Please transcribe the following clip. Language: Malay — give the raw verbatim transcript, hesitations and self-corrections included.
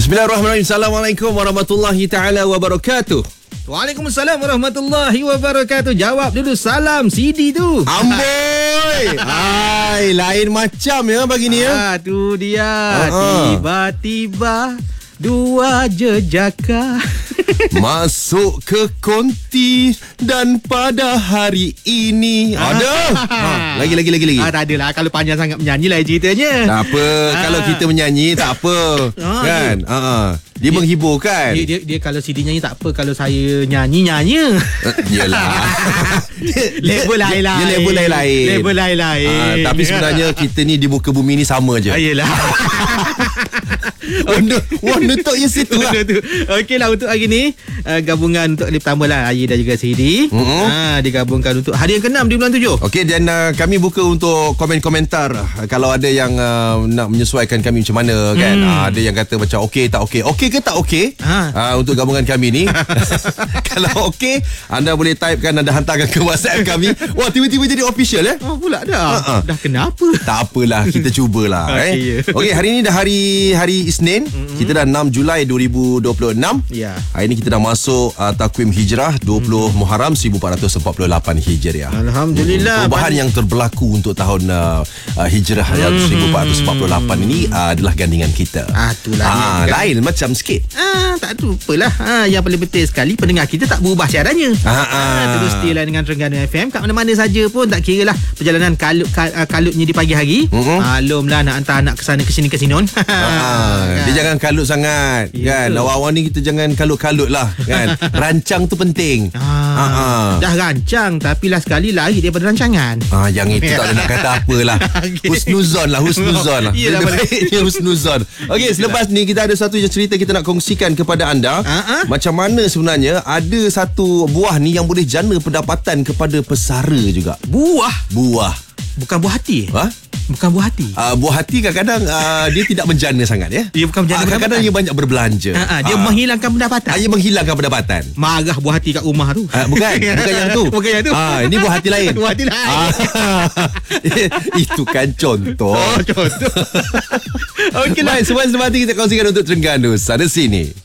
Bismillahirrahmanirrahim. Assalamualaikum warahmatullahi taala wabarakatuh. Waalaikumsalam warahmatullahi wabarakatuh. Jawab dulu salam C D tu. Amboi. Hai, lain macam ya pagi ni ya. Ah, tu dia. Uh-huh. Tiba-tiba dua jejaka masuk ke konti dan pada hari ini ada. Ha, lagi lagi lagi lagi. Ah, tak adalah. Kalau panjang sangat menyanyi lah ceritanya. Tak apa. Ah. Kalau kita menyanyi tak apa. Ah, Kan? Ha. Uh-huh. Dia, dia menghibur kan. Dia, dia, dia kalau C D nyanyi tak apa. Kalau saya nyanyi nyanyi. Uh, Yelah. Level lain-lain. Dia level lain-lain. Level lain-lain. Ah, tapi sebenarnya kita ni di muka bumi ni sama je. Ah, yelah. Warna Warna tok je situ lah. Okey lah, untuk hari ni uh, gabungan untuk kali pertama lah Ayi dan juga C D. Mm-hmm. uh, Digabungkan untuk hari yang keenam di bulan tujuh. Okey, dan uh, kami buka untuk komen-komentar. uh, Kalau ada yang uh, nak menyesuaikan kami macam mana kan. Hmm. uh, Ada yang kata macam okey tak okey. Okey ke tak okey Ha. uh, untuk gabungan kami ni. Kalau okey, anda boleh typekan, anda hantarkan ke WhatsApp kami. Wah, tiba-tiba jadi official eh. Oh pula dah. Uh-uh. Dah kenapa? Tak apalah, kita cubalah. Okey, eh. ya. Okey, hari ni dah hari hari Isnin. Mm-hmm. Kita dah enam Julai dua ribu dua puluh enam. Ya. Hari ni kita dah masuk uh, takwim Hijrah dua puluh mm-hmm. Muharram seribu empat ratus empat puluh lapan Hijriah. Alhamdulillah. Perubahan yang terberlaku untuk tahun uh, uh, Hijrah mm-hmm. seribu empat ratus empat puluh lapan ini uh, adalah gandingan kita. Ah, itulah. Ah, kan? lain macam sikit. Ah, tak tu apalah. Ah, yang paling penting sekali pendengar kita tak berubah siarannya. Ah, ah. Ah, terus stay lah dengan Terengganu F M kat mana-mana saja pun, tak kira lah perjalanan kalut kal, uh, kalutnya di pagi hari. Mm-hmm. Maklumlah nak hantar anak ke sana ke sini ke sinon. Ah, dia jangan kalut sangat. Ya, kan. Awak-awak ni kita jangan kalut-kalut lah kan. Rancang tu penting. Ah, ah, ah. Dah rancang tapi lah sekali lari daripada rancangan. Ah, yang itu tak ada nak kata apalah. Okay. Husnuzon lah, husnuzon lah. Iyalah, baiknya husnuzon. Okey, selepas ni kita ada satu je cerita kita nak kongsikan kepada anda. Uh-huh. Macam mana sebenarnya ada satu buah ni yang boleh jana pendapatan kepada pesara juga. Buah? Buah. Bukan buah hati? Ha? Bukan buah hati. Uh, buah hati kadang-kadang uh, dia tidak menjana sangat ya. Dia bukan menjana. Uh, kadang-kadang dia banyak berbelanja. Uh, uh, dia uh, menghilangkan pendapatan. Uh, dia menghilangkan pendapatan. Marah buah hati kat rumah tu. Uh, bukan, bukan yang tu. Bukan yang tu. Ah, ini buah hati lain. Buah hati lain. Ah, itu kan contoh. Oh, contoh. Okeylah, semua semati kita kongsikan untuk Terengganu sana sini.